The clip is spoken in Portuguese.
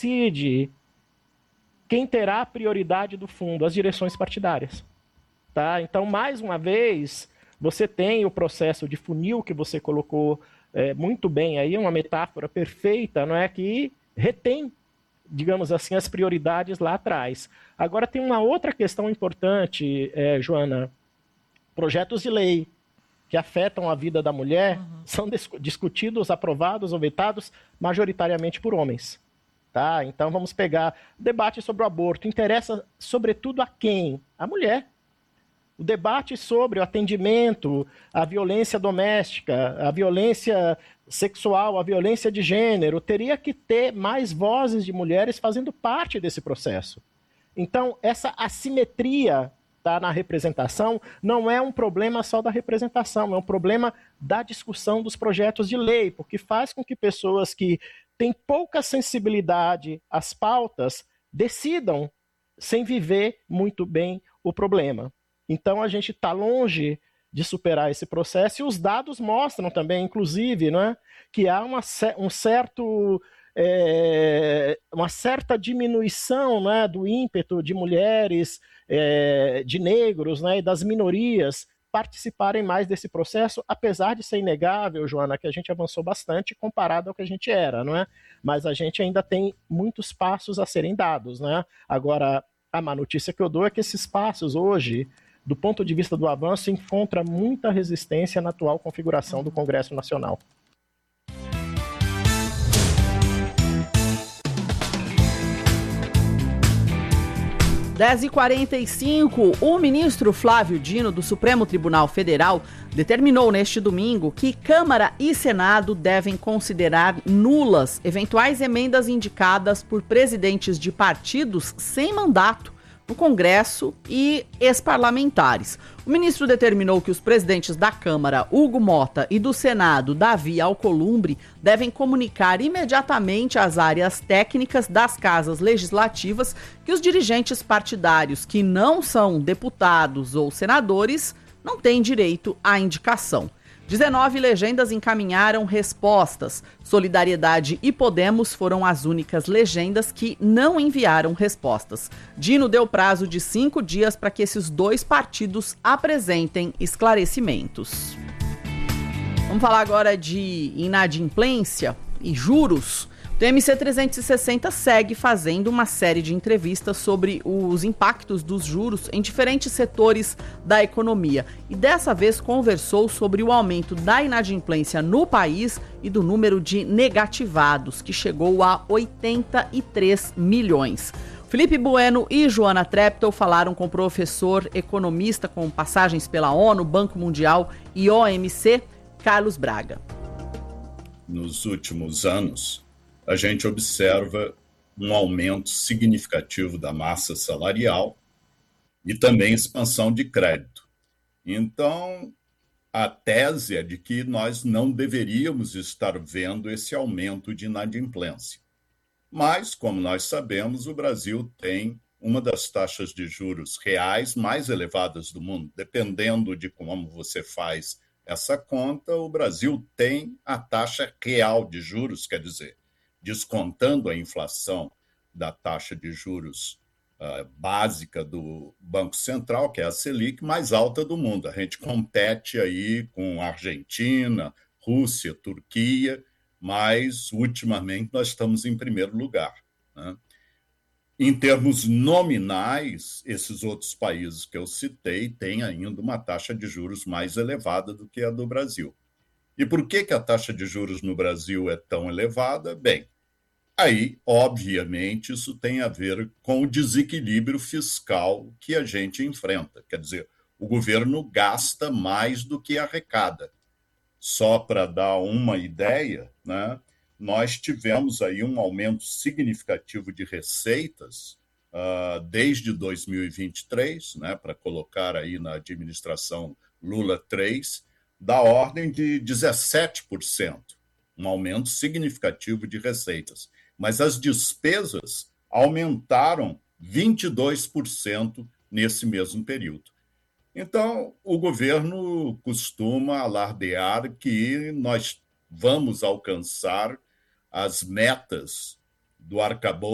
decide quem terá a prioridade do fundo? As direções partidárias. Tá? Então, mais uma vez, você tem o processo de funil que você colocou muito bem aí, uma metáfora perfeita, não é? Que retém, digamos assim, as prioridades lá atrás. Agora, tem uma outra questão importante, Joana. Projetos de lei que afetam a vida da mulher são discutidos, aprovados ou vetados majoritariamente por homens. Tá? Então, vamos pegar o debate sobre o aborto. Interessa, sobretudo, a quem? A mulher. O debate sobre o atendimento à violência doméstica, à violência sexual, à violência de gênero, teria que ter mais vozes de mulheres fazendo parte desse processo. Então, essa assimetria na representação não é um problema só da representação, é um problema da discussão dos projetos de lei, porque faz com que pessoas que têm pouca sensibilidade às pautas decidam sem viver muito bem o problema. Então, a gente está longe de superar esse processo, e os dados mostram também, inclusive, né, que há uma certa diminuição, né, do ímpeto de mulheres, de negros, né, e das minorias participarem mais desse processo, apesar de ser inegável, Joana, que a gente avançou bastante comparado ao que a gente era, não é? Mas a gente ainda tem muitos passos a serem dados, né? Agora, a má notícia que eu dou é que esses passos hoje, do ponto de vista do avanço, encontra muita resistência na atual configuração do Congresso Nacional. Dez e 45, o ministro Flávio Dino, do Supremo Tribunal Federal, determinou neste domingo que Câmara e Senado devem considerar nulas eventuais emendas indicadas por presidentes de partidos sem mandato no Congresso e ex-parlamentares. O ministro determinou que os presidentes da Câmara, Hugo Mota, e do Senado, Davi Alcolumbre, devem comunicar imediatamente às áreas técnicas das casas legislativas que os dirigentes partidários que não são deputados ou senadores não têm direito à indicação. 19 legendas encaminharam respostas. Solidariedade e Podemos foram as únicas legendas que não enviaram respostas. Dino deu prazo de 5 dias para que esses dois partidos apresentem esclarecimentos. Vamos falar agora de inadimplência e juros. O TMC 360 segue fazendo uma série de entrevistas sobre os impactos dos juros em diferentes setores da economia. E dessa vez conversou sobre o aumento da inadimplência no país e do número de negativados, que chegou a 83 milhões. Felipe Bueno e Joana Treptow falaram com o professor economista com passagens pela ONU, Banco Mundial e OMC, Carlos Braga. Nos últimos anos, a gente observa um aumento significativo da massa salarial e também expansão de crédito. Então, a tese é de que nós não deveríamos estar vendo esse aumento de inadimplência. Mas, como nós sabemos, o Brasil tem uma das taxas de juros reais mais elevadas do mundo. Dependendo de como você faz essa conta, o Brasil tem a taxa real de juros, quer dizer, descontando a inflação da taxa de juros básica do Banco Central, que é a Selic, mais alta do mundo. A gente compete aí com Argentina, Rússia, Turquia, mas ultimamente nós estamos em primeiro lugar, né? Em termos nominais, esses outros países que eu citei têm ainda uma taxa de juros mais elevada do que a do Brasil. E por que a taxa de juros no Brasil é tão elevada? Bem, aí, obviamente, isso tem a ver com o desequilíbrio fiscal que a gente enfrenta. Quer dizer, o governo gasta mais do que arrecada. Só para dar uma ideia, né, nós tivemos aí um aumento significativo de receitas desde 2023, né, para colocar aí na administração Lula 3, da ordem de 17%, um aumento significativo de receitas. Mas as despesas aumentaram 22% nesse mesmo período. Então, o governo costuma alardear que nós vamos alcançar as metas do arcabouço